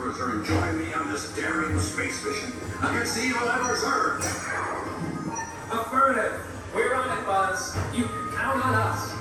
Cruiser and join me on this daring space mission against the evil Emperor's Earth. Affirmative. We're on it, Buzz. You can count on us.